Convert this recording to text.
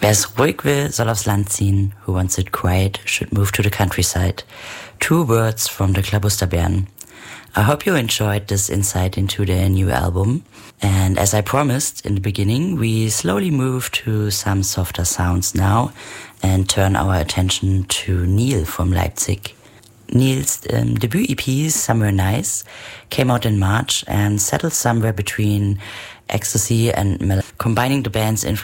Wer es ruhig will, soll aufs Land ziehen. Who wants it quiet should move to the countryside. 2 words from the Klabusterbären. I hope you enjoyed this insight into their new album. And as I promised in the beginning, we slowly move to some softer sounds now and turn our attention to Neil from Leipzig. Neil's debut EP, Somewhere Nice, came out in March and settled somewhere between ecstasy and combining the band's influence